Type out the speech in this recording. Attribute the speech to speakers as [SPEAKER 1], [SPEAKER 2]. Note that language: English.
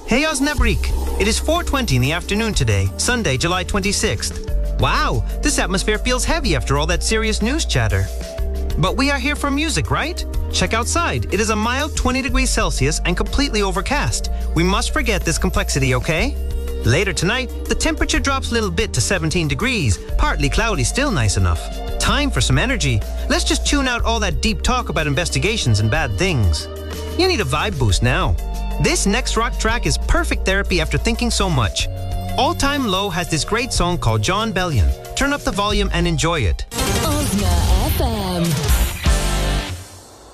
[SPEAKER 1] Hey Osnabrück, it is 4:20 in the afternoon today, Sunday, July 26th. Wow, this atmosphere feels heavy after all that serious news chatter. But we are here for music, right? Check outside. It is a mild 20 degrees Celsius and completely overcast. We must forget this complexity, okay? Later tonight, the temperature drops a little bit to 17 degrees, partly cloudy, still nice enough. Time for some energy. Let's just tune out all that deep talk about investigations and bad things. You need a vibe boost now. This next rock track is perfect therapy after thinking so much. All Time Low has this great song called Jon Bellion. Turn up the volume and enjoy it.
[SPEAKER 2] Osna.